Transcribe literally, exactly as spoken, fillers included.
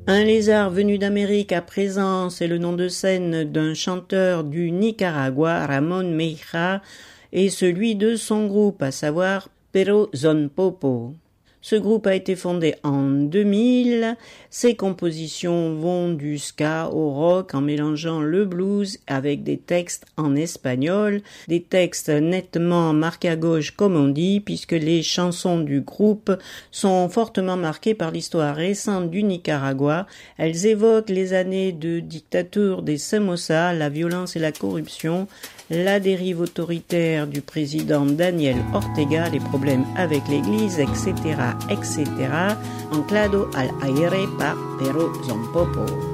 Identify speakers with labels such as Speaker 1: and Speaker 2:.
Speaker 1: Un lézard venu d'Amérique à présent, c'est le nom de scène d'un chanteur du Nicaragua, Ramón Meija, et celui de son groupe, à savoir Pero Son Popo. Ce groupe a été fondé en deux mille. Ses compositions vont du ska au rock en mélangeant le blues avec des textes en espagnol, des textes nettement marqués à gauche comme on dit, puisque les chansons du groupe sont fortement marquées par l'histoire récente du Nicaragua. Elles évoquent les années de dictature des Somoza, la violence et la corruption, la dérive autoritaire du président Daniel Ortega, les problèmes avec l'église, et cetera, et cetera, anclado al aire par Pero Son Popo.